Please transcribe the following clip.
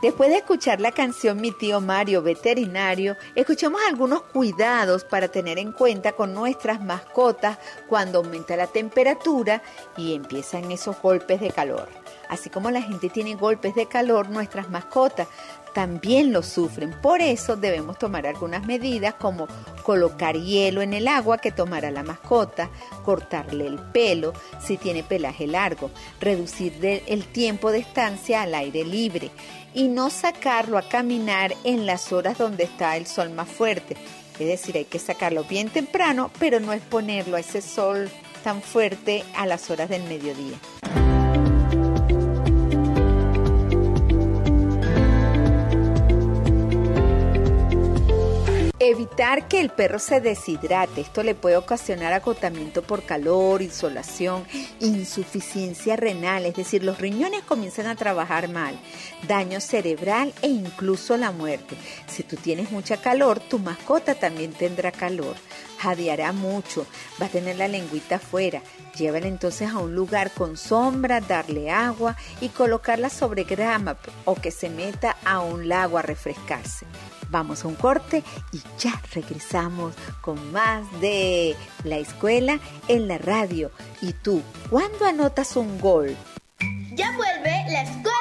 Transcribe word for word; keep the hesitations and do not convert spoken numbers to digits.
Después de escuchar la canción Mi tío Mario, veterinario, escuchemos algunos cuidados para tener en cuenta con nuestras mascotas cuando aumenta la temperatura y empiezan esos golpes de calor. Así como la gente tiene golpes de calor, nuestras mascotas también lo sufren. Por eso debemos tomar algunas medidas como colocar hielo en el agua que tomará la mascota, cortarle el pelo si tiene pelaje largo, reducir el tiempo de estancia al aire libre y no sacarlo a caminar en las horas donde está el sol más fuerte. Es decir, hay que sacarlo bien temprano, pero no exponerlo a ese sol tan fuerte a las horas del mediodía. Evitar que el perro se deshidrate. Esto le puede ocasionar agotamiento por calor, insolación, insuficiencia renal, es decir, los riñones comienzan a trabajar mal, daño cerebral e incluso la muerte. Si tú tienes mucha calor, tu mascota también tendrá calor, jadeará mucho, va a tener la lengüita afuera. Llévala entonces a un lugar con sombra, darle agua y colocarla sobre grama o que se meta a un lago a refrescarse. Vamos a un corte y ya regresamos con más de La Escuela en la Radio. ¿Y tú, cuándo anotas un gol? Ya vuelve La Escuela.